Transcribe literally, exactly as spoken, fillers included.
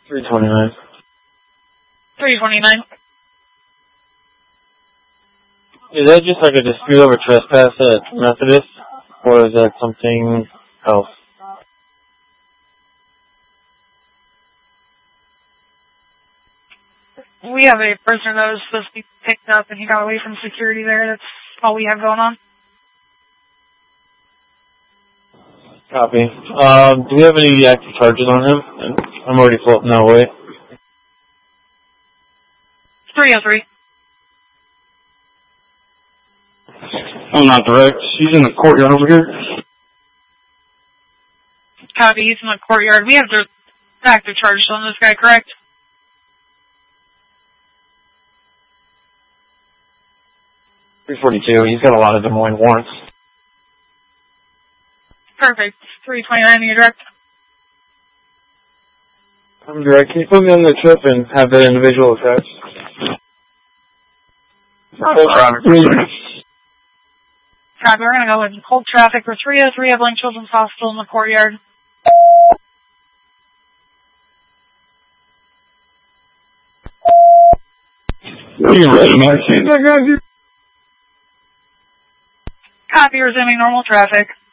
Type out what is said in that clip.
three twenty-nine. three twenty-nine. Is that just like a dispute over trespass at Methodist, or is that something else? We have a prisoner that was supposed to be picked up and he got away from security there. That's all we have going on. Copy. Um, do we have any active charges on him? I'm already floating that way. three oh three. I'm not direct. He's in the courtyard over here. Copy, he's in the courtyard. We have the active charges on this guy, correct? three forty-two. He's got a lot of Des Moines warrants. Perfect. three twenty-nine, you're direct. I'm direct. Can you put me on the trip and have that individual attached? Copy, we're going to go with hold traffic for three oh three Evelyn Children's Hospital in the courtyard. You ready, Maxine? Copy, resuming normal traffic.